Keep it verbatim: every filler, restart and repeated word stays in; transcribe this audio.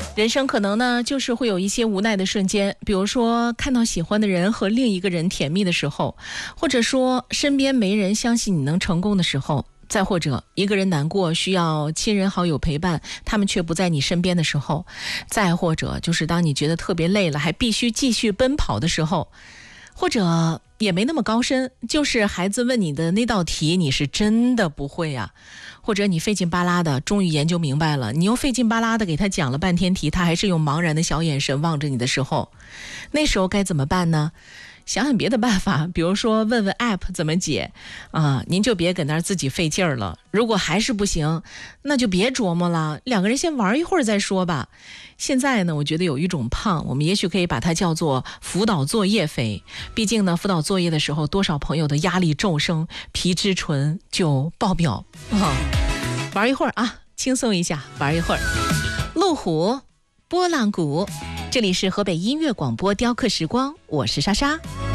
人生可能呢，就是会有一些无奈的瞬间，比如说看到喜欢的人和另一个人甜蜜的时候，或者说身边没人相信你能成功的时候，再或者一个人难过需要亲人好友陪伴，他们却不在你身边的时候，再或者就是当你觉得特别累了还必须继续奔跑的时候，或者也没那么高深，就是孩子问你的那道题你是真的不会啊，或者你费劲巴拉的终于研究明白了，你又费劲巴拉的给他讲了半天题，他还是用茫然的小眼神望着你的时候，那时候该怎么办呢？想想别的办法，比如说问问 app 怎么解啊，您就别搁那儿自己费劲儿了。如果还是不行，那就别琢磨了，两个人先玩一会儿再说吧。现在呢，我觉得有一种胖，我们也许可以把它叫做辅导作业肥。毕竟呢，辅导作业的时候，多少朋友的压力骤升，皮质醇就爆表啊。玩一会儿啊，轻松一下，玩一会儿。路虎，波浪鼓。这里是河北音乐广播雕刻时光，我是莎莎。